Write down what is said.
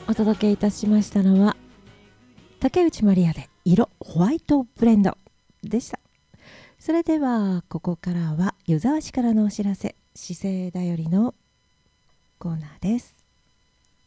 お届けいたしましたのは竹内まりやで色ホワイトブレンドでした。それではここからは湯沢市からのお知らせ、姿勢だよりのコーナーです。